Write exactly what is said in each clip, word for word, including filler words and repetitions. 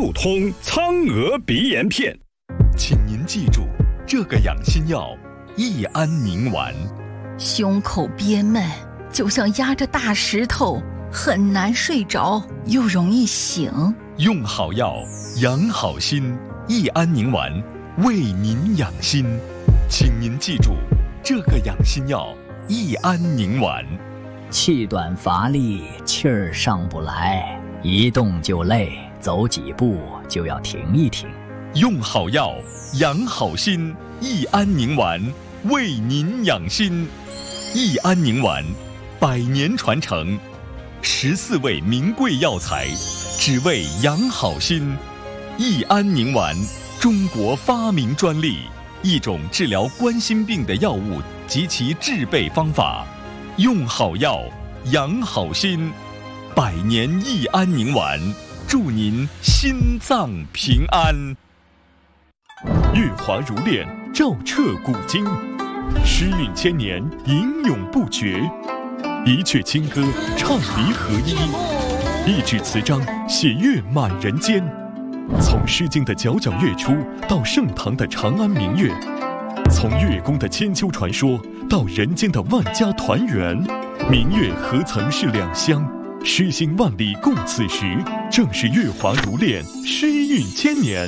路通苍娥鼻炎片。 请您记住，这个养心药益安宁丸。 胸口憋闷，就像压着大石头，很难睡着，又容易醒。 用好药，养好心，益安宁丸为您养心。请您记住，这个养心药益安宁丸。 气短乏力，气儿上不来，一动就累，走几步就要停一停。 用好药，养好心，益安宁丸为您养心。益安宁丸，百年传承，十四味名贵药材，只为养好心。益安宁丸，中国发明专利，一种治疗冠心病的药物及其制备方法。用好药，养好心，百年益安宁丸，祝您心脏平安。 月华如练，照彻古今，诗韵千年，吟咏不绝。一阙清歌，唱离合一；一纸词章，写乐满人间。从《诗经》的皎皎月出，到盛唐的长安明月；从乐工的千秋传说，到人间的万家团圆。明月何曾是两乡？诗兴万里共此时。正是月华如练，诗韵千年。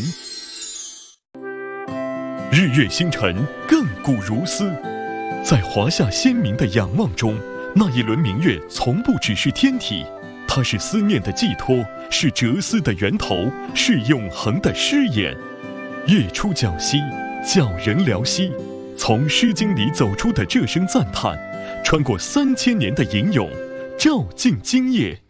日月星辰，亘古如斯。在华夏先民的仰望中，那一轮明月从不只是天体，它是思念的寄托，是哲思的源头，是永恒的诗眼。月出皎兮，皎人寥兮。从《诗经》里走出的这声赞叹，穿过三千年的吟咏，照进今夜。